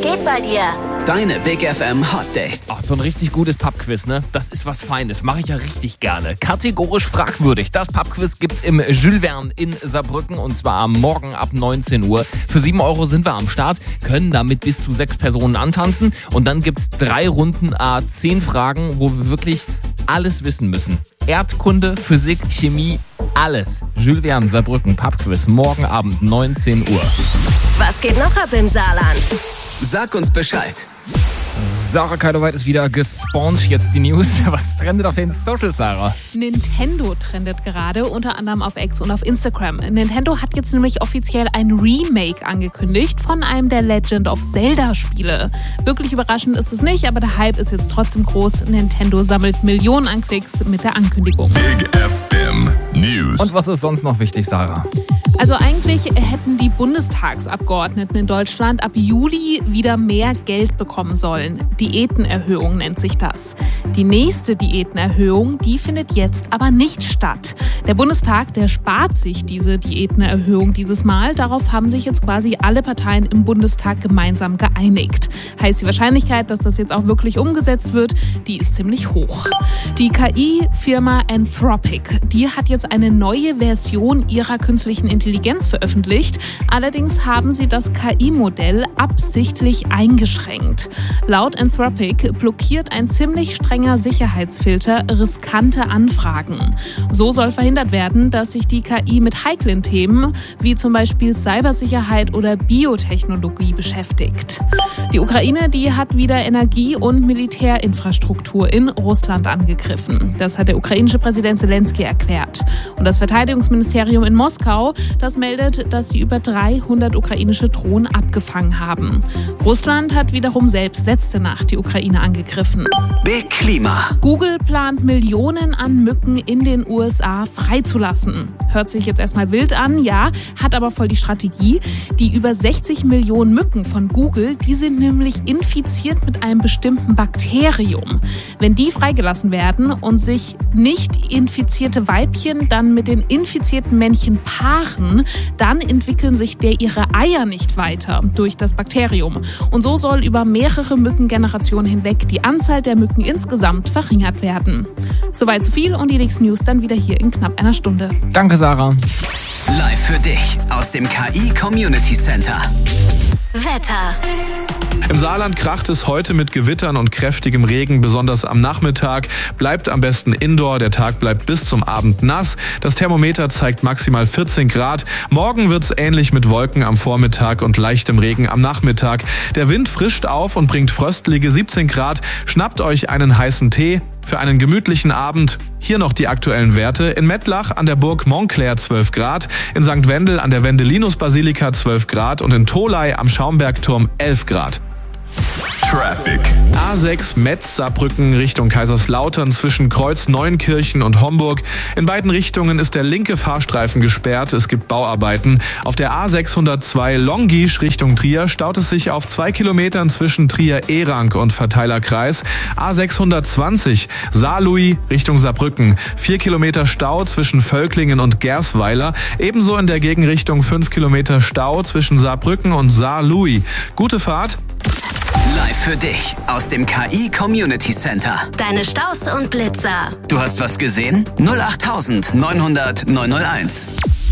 geht bei dir? Deine Big FM Hot Dates. Ach, so ein richtig gutes Pubquiz, ne? Das ist was Feines. Mache ich ja richtig gerne. Kategorisch fragwürdig. Das Pubquiz gibt's im Jules Verne in Saarbrücken und zwar am Morgen ab 19 Uhr. Für 7 € sind wir am Start, können damit bis zu 6 Personen antanzen und dann gibt's 3 Runden 10 Fragen, wo wir wirklich alles wissen müssen. Erdkunde, Physik, Chemie, alles. Jules Verne Saarbrücken Pubquiz morgen Abend 19 Uhr. Was geht noch ab im Saarland? Sag uns Bescheid. Sarah Keidoweit ist wieder gespawnt. Jetzt die News. Was trendet auf den Socials, Sarah? Nintendo trendet gerade, unter anderem auf X und auf Instagram. Nintendo hat jetzt nämlich offiziell ein Remake angekündigt von einem der Legend of Zelda-Spiele. Wirklich überraschend ist es nicht, aber der Hype ist jetzt trotzdem groß. Nintendo sammelt Millionen an Klicks mit der Ankündigung. Big FM News. Und was ist sonst noch wichtig, Sarah? Also eigentlich hätten die Bundestagsabgeordneten in Deutschland ab Juli wieder mehr Geld bekommen sollen. Diätenerhöhung nennt sich das. Die nächste Diätenerhöhung, die findet jetzt aber nicht statt. Der Bundestag, der spart sich diese Diätenerhöhung dieses Mal. Darauf haben sich jetzt quasi alle Parteien im Bundestag gemeinsam geeinigt. Heißt, die Wahrscheinlichkeit, dass das jetzt auch wirklich umgesetzt wird, die ist ziemlich hoch. Die KI-Firma Anthropic, die hat jetzt eine neue Version ihrer künstlichen Intelligenz veröffentlicht. Allerdings haben sie das KI-Modell absichtlich eingeschränkt. Laut Anthropic blockiert ein ziemlich strenger Sicherheitsfilter riskante Anfragen. So soll verhindert werden, dass sich die KI mit heiklen Themen wie zum Beispiel Cybersicherheit oder Biotechnologie beschäftigt. Die Ukraine, die hat wieder Energie- und Militärinfrastruktur in Russland angegriffen. Das hat der ukrainische Präsident Zelensky erklärt. Und das Verteidigungsministerium in Moskau, das meldet, dass sie über 300 ukrainische Drohnen abgefangen haben. Russland hat wiederum selbst letzte Nacht die Ukraine angegriffen. Big Klima. Google plant Millionen an Mücken in den USA freizulassen. Hört sich jetzt erstmal wild an, ja, hat aber voll die Strategie. Die über 60 Millionen Mücken von Google, die sind nämlich infiziert mit einem bestimmten Bakterium. Wenn die freigelassen werden und sich nicht infizierte Weibchen dann mit den infizierten Männchen paaren, dann entwickeln sich ihre Eier nicht weiter durch das Bakterium. Und so soll über mehrere Mückengenerationen hinweg die Anzahl der Mücken insgesamt verringert werden. Soweit so viel und die nächsten News dann wieder hier in knapp einer Stunde. Danke, Sarah. Live für dich aus dem KI Community Center. Wetter. Im Saarland kracht es heute mit Gewittern und kräftigem Regen, besonders am Nachmittag. Bleibt am besten indoor, der Tag bleibt bis zum Abend nass. Das Thermometer zeigt maximal 14 Grad. Morgen wird's ähnlich mit Wolken am Vormittag und leichtem Regen am Nachmittag. Der Wind frischt auf und bringt fröstliche 17 Grad. Schnappt euch einen heißen Tee für einen gemütlichen Abend. Hier noch die aktuellen Werte. In Mettlach an der Burg Montclair 12 Grad, in St. Wendel an der Wendelinus-Basilika 12 Grad und in Tholey am Schaumbergturm 11 Grad. Traffic. A6 Metz-Saarbrücken Richtung Kaiserslautern zwischen Kreuz Neunkirchen und Homburg. In beiden Richtungen ist der linke Fahrstreifen gesperrt. Es gibt Bauarbeiten. Auf der A602 Longisch Richtung Trier staut es sich auf 2 Kilometern zwischen Trier-Erang und Verteilerkreis. A620 Saarlouis Richtung Saarbrücken. 4 Kilometer Stau zwischen Völklingen und Gersweiler. Ebenso in der Gegenrichtung 5 Kilometer Stau zwischen Saarbrücken und Saarlouis. Gute Fahrt. Live für dich aus dem KI Community Center. Deine Staus und Blitzer. Du hast was gesehen? 08900 901.